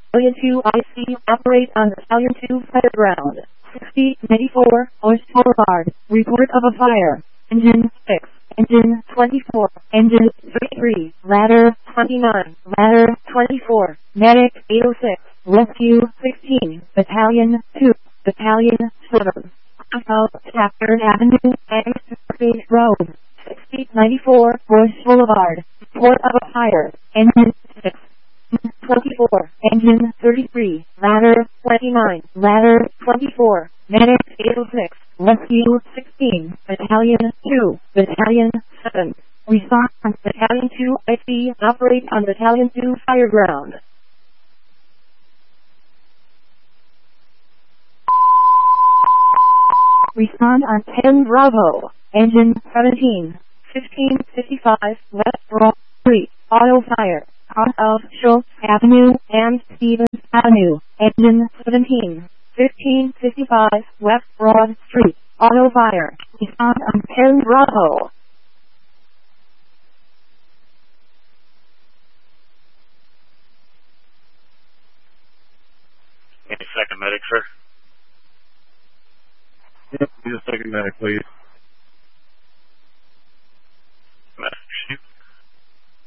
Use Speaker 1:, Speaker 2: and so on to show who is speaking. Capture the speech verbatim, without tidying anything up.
Speaker 1: Battalion two I C operate on Battalion two Fireground. sixty ninety-four, Oyster Boulevard. Report of a fire. Engine six. Engine twenty-four. Engine thirty-three. Ladder twenty-nine. Ladder twenty-four. Medic eight oh six. Rescue sixteen. Battalion two. Battalion seven. South Stafford Avenue and State Road. sixty ninety-four, Oyster Boulevard. Report of a fire. Engine six. twenty-four. Engine thirty-three. Ladder twenty-nine. Ladder twenty-four. Medic eight oh six. Rescue sixteen. Battalion two. Battalion seven. Response from Battalion two I C operate on Battalion two Fireground. Respond on ten Bravo. Engine seventeen. fifteen fifty-five West Broad Street. Auto fire. Cross of Schultz Avenue and Stevens Avenue. Engine seventeen. fifteen fifty-five West Broad Street. Auto fire. Respond on ten Bravo.
Speaker 2: Any second medic, sir?
Speaker 3: Yep, need a second medic, please.